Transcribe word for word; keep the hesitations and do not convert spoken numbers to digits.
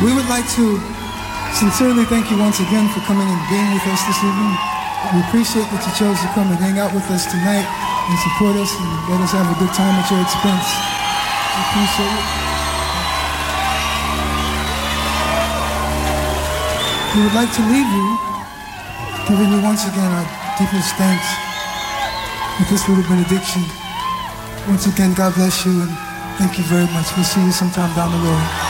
We would like to sincerely thank you once again for coming and being with us this evening. We appreciate that you chose to come and hang out with us tonight and support us and let us have a good time at your expense. We appreciate it. We would like to leave you, giving you once again our deepest thanks with this little benediction. Once again, God bless you and thank you very much. We'll see you sometime down the road.